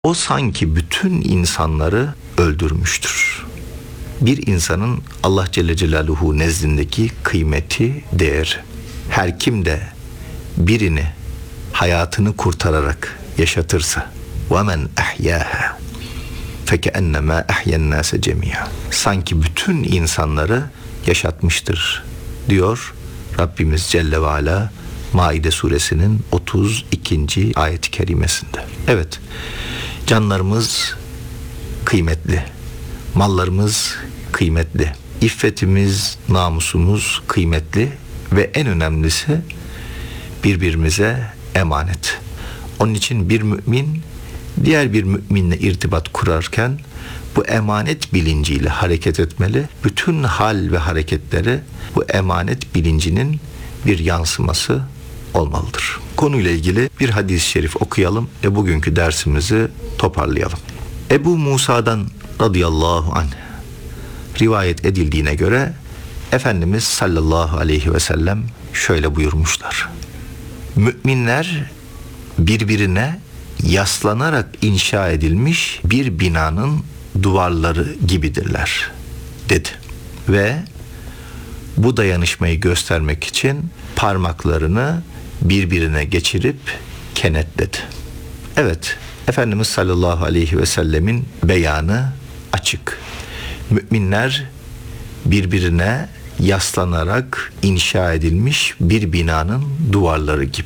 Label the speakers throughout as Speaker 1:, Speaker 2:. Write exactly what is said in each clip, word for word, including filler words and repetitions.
Speaker 1: O sanki bütün insanları öldürmüştür. Bir insanın Allah Celle Celaluhu nezdindeki kıymeti, değeri. Her kim de birini hayatını kurtararak yaşatırsa وَمَنْ اَحْيَاهَا فَكَأَنَّمَا اَحْيَا النَّاسَ جَمِيعًا, sanki bütün insanları yaşatmıştır diyor Rabbimiz Celle ve Ala Maide suresinin otuz ikinci ayet-i kerimesinde. Evet, canlarımız kıymetli, mallarımız kıymetli, iffetimiz, namusumuz kıymetli ve en önemlisi birbirimize emanet. Onun için bir mümin diğer bir müminle irtibat kurarken bu emanet bilinciyle hareket etmeli. Bütün hal ve hareketleri bu emanet bilincinin bir yansıması olmalıdır. Konuyla ilgili bir hadis-i şerif okuyalım ve bugünkü dersimizi toparlayalım. Ebu Musa'dan radıyallahu anh rivayet edildiğine göre Efendimiz sallallahu aleyhi ve sellem şöyle buyurmuşlar: müminler birbirine yaslanarak inşa edilmiş bir binanın duvarları gibidirler dedi. Ve bu dayanışmayı göstermek için parmaklarını birbirine geçirip kenetledi. Evet, Efendimiz sallallahu aleyhi ve sellemin beyanı açık. Müminler birbirine yaslanarak inşa edilmiş bir binanın duvarları gibi.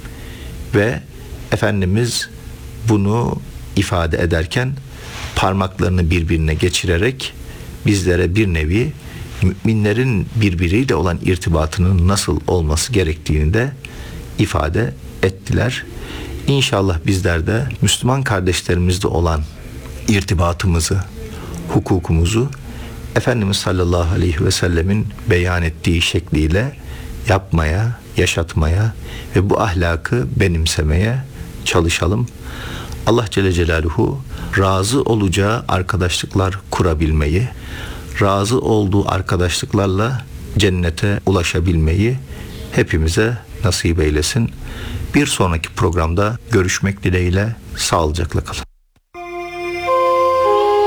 Speaker 1: Ve Efendimiz bunu ifade ederken parmaklarını birbirine geçirerek bizlere bir nevi müminlerin birbiriyle olan irtibatının nasıl olması gerektiğini de ifade ettiler. İnşallah bizler de Müslüman kardeşlerimizle olan irtibatımızı, hukukumuzu Efendimiz sallallahu aleyhi ve sellemin beyan ettiği şekliyle yapmaya, yaşatmaya ve bu ahlakı benimsemeye çalışalım. Allah Celle Celaluhu razı olacağı arkadaşlıklar kurabilmeyi, razı olduğu arkadaşlıklarla cennete ulaşabilmeyi hepimize nasip eylesin. Bir sonraki programda görüşmek dileğiyle sağlıcakla kalın.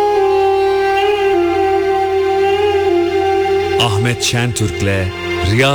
Speaker 2: Ahmet Şentürk'le Riyaz